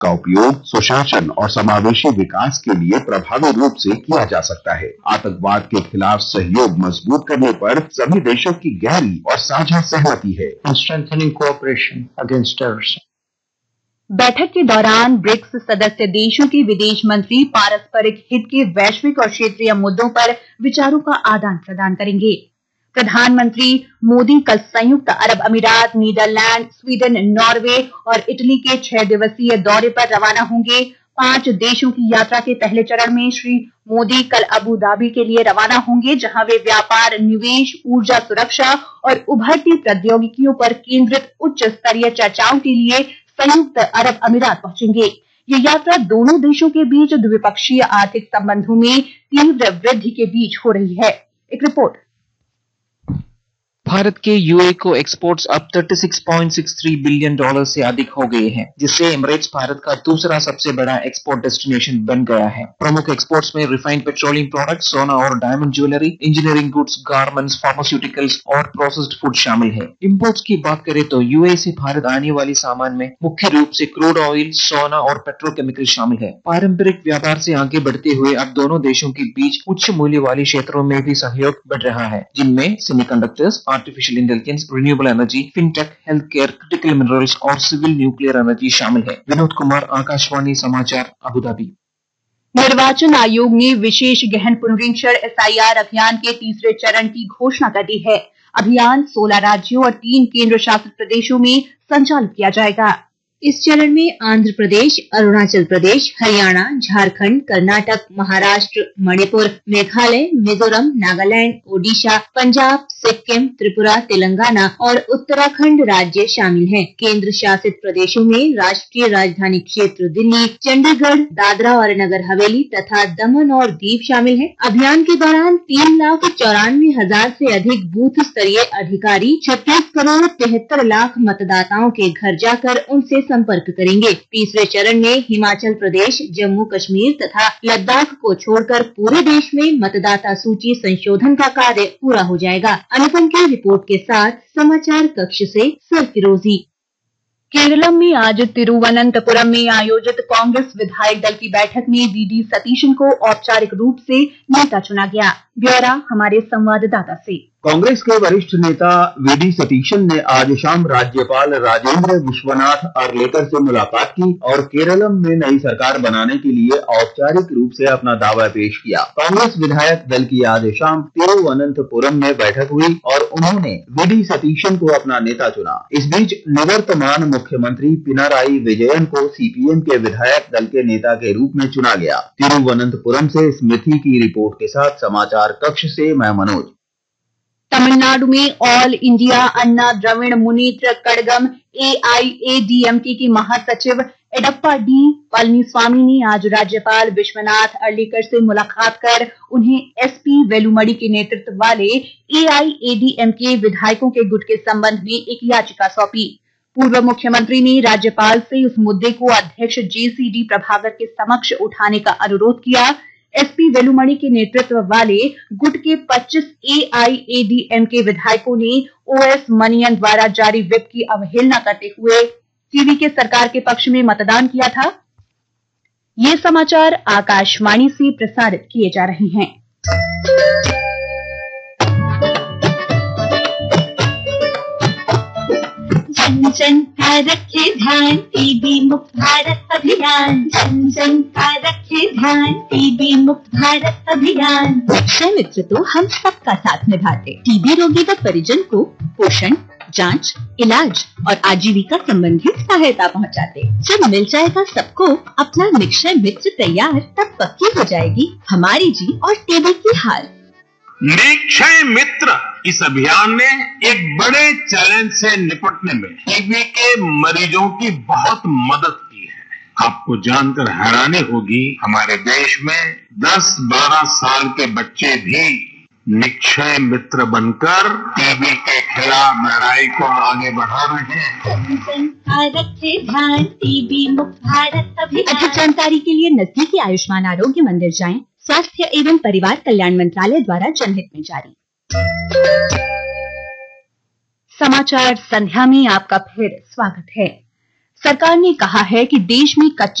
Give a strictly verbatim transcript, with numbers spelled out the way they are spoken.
का उपयोग सुशासन और समावेशी विकास के लिए प्रभावी रूप से किया जा सकता है। आतंकवाद के खिलाफ सहयोग मजबूत करने पर सभी देशों की गहरी और साझा सहमति है। Strengthening cooperation against terrorism. बैठक के दौरान ब्रिक्स सदस्य देशों के विदेश मंत्री पारस्परिक हित के वैश्विक और क्षेत्रीय मुद्दों पर विचारों का आदान प्रदान करेंगे। प्रधानमंत्री मोदी कल संयुक्त अरब अमीरात, नीदरलैंड, स्वीडन, नॉर्वे और इटली के छह दिवसीय दौरे पर रवाना होंगे। पांच देशों की यात्रा के पहले चरण में श्री मोदी कल अबू धाबी के लिए रवाना होंगे, जहां वे व्यापार, निवेश, ऊर्जा सुरक्षा और उभरती प्रौद्योगिकियों पर केंद्रित उच्च स्तरीय चर्चाओं के लिए संयुक्त अरब अमीरात पहुंचेंगे। ये यात्रा दोनों देशों के बीच द्विपक्षीय आर्थिक संबंधों में तीव्र वृद्धि के बीच हो रही है। एक रिपोर्ट। भारत के यूएई को एक्सपोर्ट्स अब छत्तीस पॉइंट छह तीन बिलियन डॉलर से अधिक हो गए हैं, जिससे एमिरेट्स भारत का दूसरा सबसे बड़ा एक्सपोर्ट डेस्टिनेशन बन गया है। प्रमुख एक्सपोर्ट्स में रिफाइंड पेट्रोलियम प्रोडक्ट्स, सोना और diamond jewellery, engineering goods, garments, pharmaceuticals और प्रोसेस्ड फूड शामिल है। इंपोर्ट्स की बात करें तो यूएई से भारत आने वाली सामान में मुख्य रूप से क्रूड ऑयल, सोना और पेट्रोकेमिकल शामिल है। पारंपरिक व्यापार से आगे बढ़ते हुए अब दोनों देशों के बीच उच्च मूल्य वाले क्षेत्रों में भी सहयोग बढ़ रहा है, जिनमें semiconductors, artificial intelligence, renewable energy, fintech, health care, critical minerals और सिविल न्यूक्लियर एनर्जी शामिल है। विनोद कुमार, आकाशवाणी समाचार, अबू धाबी। निर्वाचन आयोग ने विशेष गहन पुनरीक्षण एसआईआर अभियान के तीसरे चरण की घोषणा कर दी है। अभियान सोलह राज्यों और तीन केंद्र शासित प्रदेशों में संचालित किया जाएगा। इस चरण में आंध्र प्रदेश, अरुणाचल प्रदेश, हरियाणा, झारखंड, कर्नाटक, महाराष्ट्र, मणिपुर, मेघालय, मिजोरम, नागालैंड, ओडिशा, पंजाब, सिक्किम, त्रिपुरा, तेलंगाना और उत्तराखंड राज्य शामिल हैं। केंद्र शासित प्रदेशों में राष्ट्रीय राजधानी क्षेत्र दिल्ली, चंडीगढ़, दादरा और नगर हवेली तथा दमन और दीव शामिल हैं। अभियान के दौरान तीन लाख चौरानवे हजार से अधिक बूथ स्तरीय अधिकारी छत्तीस करोड़ तिहत्तर लाख मतदाताओं के घर जाकर उनसे संपर्क करेंगे। तीसरे चरण में हिमाचल प्रदेश, जम्मू कश्मीर तथा लद्दाख को छोड़कर पूरे देश में मतदाता सूची संशोधन का कार्य पूरा हो जाएगा। अनुपम की रिपोर्ट के साथ समाचार कक्ष से सरफिरोजी। केरलम में आज तिरुवनंतपुरम में आयोजित कांग्रेस विधायक दल की बैठक में वीडी सतीशन को औपचारिक रूप से नेता चुना गया। ब्यौरा हमारे संवाददाता से। कांग्रेस के वरिष्ठ नेता वीडी सतीशन ने आज शाम राज्यपाल राजेंद्र विश्वनाथ आर्लेकर से मुलाकात की और केरलम में नई सरकार बनाने के लिए औपचारिक रूप से अपना दावा पेश किया। कांग्रेस विधायक दल की आज शाम तिरुवनंतपुरम में बैठक हुई और उन्होंने वीडी सतीशन को अपना नेता चुना। इस बीच निवर्तमान मुख्यमंत्री पिनाराई विजयन को सीपीएम के विधायक दल के नेता के रूप में चुना गया। तिरुवनंतपुरम से स्मृति की रिपोर्ट के साथ समाचार कक्ष से मैं मनोज। तमिलनाडु में ऑल इंडिया अन्ना द्रविड़ मुनेत्र कड़गम एआईएडीएमके की महासचिव एडप्पा डी पलनीस्वामी ने आज राज्यपाल विश्वनाथ अर्लेकर से मुलाकात कर उन्हें एसपी वेलुमड़ी के नेतृत्व वाले एआईएडीएमके विधायकों के गुट के संबंध में एक याचिका सौंपी। पूर्व मुख्यमंत्री ने राज्यपाल से उस मुद्दे को अध्यक्ष जेसीडी प्रभाकर के समक्ष उठाने का अनुरोध किया। एसपी वेलुमड़ी के नेतृत्व वाले गुट के पच्चीस एआईएडीएमके विधायकों ने ओएस मनियन द्वारा जारी व्हिप की अवहेलना करते हुए टीवी के सरकार के पक्ष में मतदान किया था। ये समाचार आकाशवाणी से प्रसारित किए जा रहे हैं। जन जन का रखे ध्यान, टीबी मुक्त भारत अभियान। जन जन का रखे ध्यान, टीबी मुक्त भारत अभियान। निक्षय मित्र तो हम सबका साथ निभाते। टीबी रोगी व परिजन को पोषण, जांच, इलाज और आजीविका संबंधी सहायता पहुंचाते। जब मिल जाएगा सबको अपना निक्षय मित्र तैयार, तब पक्की हो जाएगी हमारी जीत और टीबी की हार। निक्षय मित्र इस अभियान ने एक बड़े चैलेंज से निपटने में टीबी के मरीजों की बहुत मदद की है। आपको जानकर हैरानी होगी, हमारे देश में दस बारह साल के बच्चे भी निक्षय मित्र बनकर टीबी के खिलाफ लड़ाई को आगे बढ़ा रहे हैं। रखे ध्यान, टीबी मुक्त भारत अभियान। अधिक जानकारी के लिए नजदीकी आयुष्मान आरोग्य मंदिर जाएं। स्वास्थ्य एवं परिवार कल्याण मंत्रालय द्वारा जनहित में जारी। समाचार संध्या में आपका फिर स्वागत है। सरकार ने कहा है कि देश में कच्चे